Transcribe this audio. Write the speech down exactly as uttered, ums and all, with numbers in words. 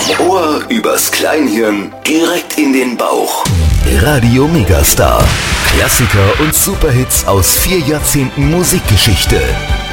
Vom Ohr übers Kleinhirn direkt in den Bauch. Radio Megastar. Klassiker und Superhits aus vier Jahrzehnten Musikgeschichte.